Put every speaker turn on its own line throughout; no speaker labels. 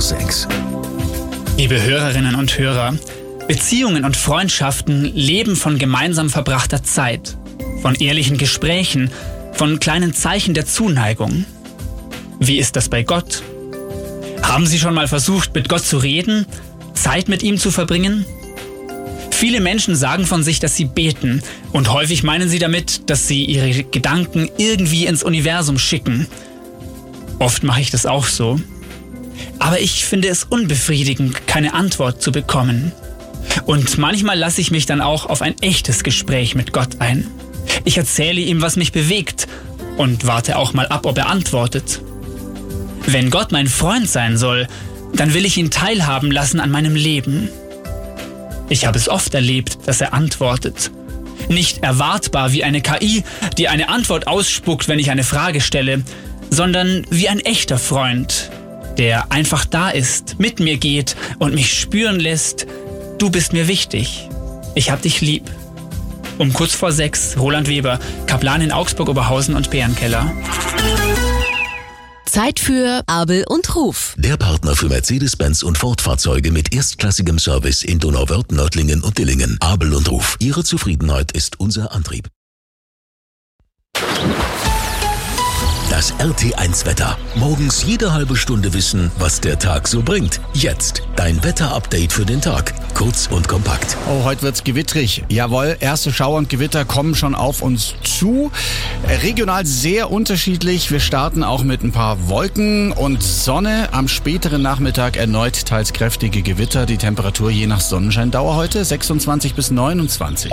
6.
Liebe Hörerinnen und Hörer, Beziehungen und Freundschaften leben von gemeinsam verbrachter Zeit, von ehrlichen Gesprächen, von kleinen Zeichen der Zuneigung. Wie ist das bei Gott? Haben Sie schon mal versucht, mit Gott zu reden, Zeit mit ihm zu verbringen? Viele Menschen sagen von sich, dass sie beten, und häufig meinen sie damit, dass sie ihre Gedanken irgendwie ins Universum schicken. Oft mache ich das auch so. Aber ich finde es unbefriedigend, keine Antwort zu bekommen. Und manchmal lasse ich mich dann auch auf ein echtes Gespräch mit Gott ein. Ich erzähle ihm, was mich bewegt, und warte auch mal ab, ob er antwortet. Wenn Gott mein Freund sein soll, dann will ich ihn teilhaben lassen an meinem Leben. Ich habe es oft erlebt, dass er antwortet. Nicht erwartbar wie eine KI, die eine Antwort ausspuckt, wenn ich eine Frage stelle, sondern wie ein echter Freund, der einfach da ist, mit mir geht und mich spüren lässt, du bist mir wichtig, ich hab dich lieb. Um kurz vor 6, Roland Weber, Kaplan in Augsburg-Oberhausen und Bärenkeller.
Zeit für Abel und Ruf.
Der Partner für Mercedes-Benz und Ford-Fahrzeuge mit erstklassigem Service in Donauwörth, Nördlingen und Dillingen. Abel und Ruf. Ihre Zufriedenheit ist unser Antrieb. Das RT1-Wetter. Morgens jede halbe Stunde wissen, was der Tag so bringt. Jetzt dein Wetter-Update für den Tag. Kurz und kompakt.
Oh, heute wird's gewittrig. Jawohl, erste Schauer und Gewitter kommen schon auf uns zu. Regional sehr unterschiedlich. Wir starten auch mit ein paar Wolken und Sonne. Am späteren Nachmittag erneut teils kräftige Gewitter. Die Temperatur je nach Sonnenscheindauer heute 26 bis 29.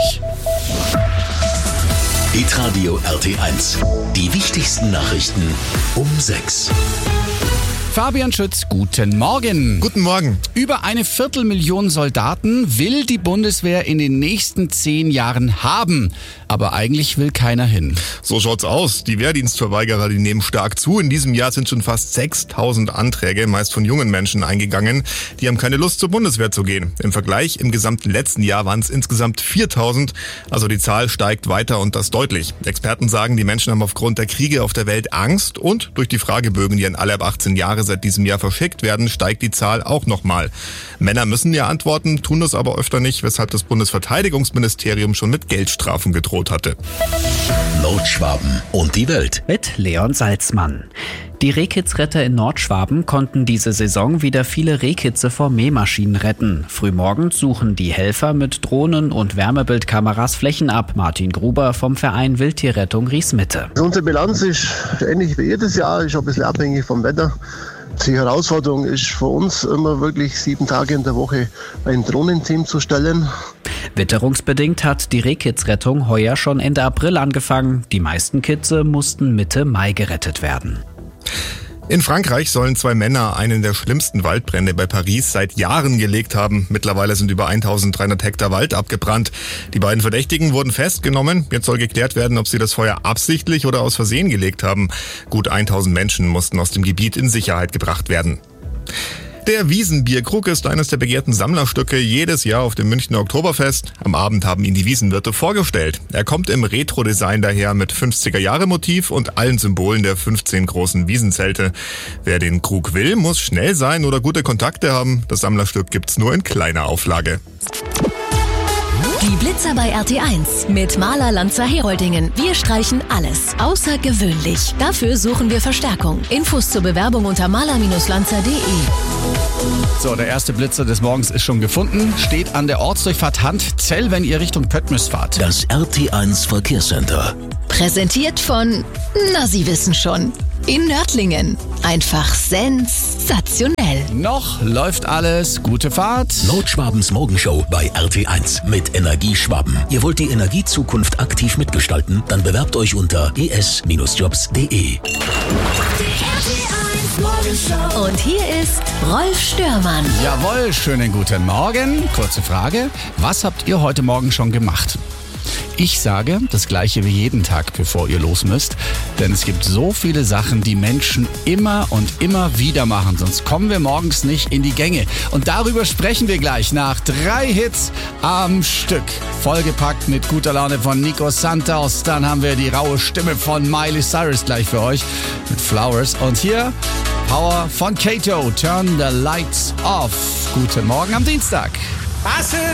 Hitradio RT1. Die wichtigsten Nachrichten um 6.
Fabian Schütz, guten Morgen.
Guten Morgen.
Über 250.000 Soldaten will die Bundeswehr in den nächsten 10 Jahren haben. Aber eigentlich will keiner hin.
So schaut's aus. Die Wehrdienstverweigerer, die nehmen stark zu. In diesem Jahr sind schon fast 6.000 Anträge, meist von jungen Menschen, eingegangen. Die haben keine Lust, zur Bundeswehr zu gehen. Im Vergleich, im gesamten letzten Jahr waren es insgesamt 4.000. Also die Zahl steigt weiter und das deutlich. Experten sagen, die Menschen haben aufgrund der Kriege auf der Welt Angst. Und durch die Fragebögen, die an alle ab 18 Jahre seit diesem Jahr verschickt werden, steigt die Zahl auch nochmal. Männer müssen ja antworten, tun das aber öfter nicht, weshalb das Bundesverteidigungsministerium schon mit Geldstrafen gedroht hatte.
Nordschwaben und die Welt.
Mit Leon Salzmann. Die Rehkitzretter in Nordschwaben konnten diese Saison wieder viele Rehkitze vor Mähmaschinen retten. Frühmorgens suchen die Helfer mit Drohnen und Wärmebildkameras Flächen ab. Martin Gruber vom Verein Wildtierrettung Riesmitte.
Unsere Bilanz ist ähnlich wie jedes Jahr, ist ein bisschen abhängig vom Wetter. Die Herausforderung ist für uns immer wirklich 7 Tage in der Woche ein Drohnenteam zu stellen.
Witterungsbedingt hat die Rehkitzrettung heuer schon Ende April angefangen. Die meisten Kitze mussten Mitte Mai gerettet werden.
In Frankreich sollen 2 Männer einen der schlimmsten Waldbrände bei Paris seit Jahren gelegt haben. Mittlerweile sind über 1.300 Hektar Wald abgebrannt. Die beiden Verdächtigen wurden festgenommen. Jetzt soll geklärt werden, ob sie das Feuer absichtlich oder aus Versehen gelegt haben. Gut 1.000 Menschen mussten aus dem Gebiet in Sicherheit gebracht werden. Der Wiesenbierkrug ist eines der begehrten Sammlerstücke jedes Jahr auf dem Münchner Oktoberfest. Am Abend haben ihn die Wiesenwirte vorgestellt. Er kommt im Retro-Design daher mit 50er-Jahre-Motiv und allen Symbolen der 15 großen Wiesenzelte. Wer den Krug will, muss schnell sein oder gute Kontakte haben. Das Sammlerstück gibt's nur in kleiner Auflage.
Die Blitzer bei RT1 mit Maler Lanzer Heroldingen. Wir streichen alles außergewöhnlich. Dafür suchen wir Verstärkung. Infos zur Bewerbung unter maler-lanzer.de.
So, der erste Blitzer des Morgens ist schon gefunden. Steht an der Ortsdurchfahrt Handzell, wenn ihr Richtung Pöttmüs fahrt.
Das RT1 Verkehrscenter.
Präsentiert von, na Sie wissen schon, in Nördlingen. Einfach sensationell.
Noch läuft alles. Gute Fahrt.
Nordschwabens Morgenshow bei RT1 mit Energieschwaben. Ihr wollt die Energiezukunft aktiv mitgestalten? Dann bewerbt euch unter es-jobs.de.
Und hier ist Rolf Störmann.
Jawohl, schönen guten Morgen. Kurze Frage. Was habt ihr heute Morgen schon gemacht? Ich sage das Gleiche wie jeden Tag, bevor ihr los müsst. Denn es gibt so viele Sachen, die Menschen immer und immer wieder machen. Sonst kommen wir morgens nicht in die Gänge. Und darüber sprechen wir gleich nach 3 Hits am Stück. Vollgepackt mit guter Laune von Nico Santos. Dann haben wir die raue Stimme von Miley Cyrus gleich für euch mit Flowers. Und hier Power von Kato. Turn the Lights Off. Guten Morgen am Dienstag.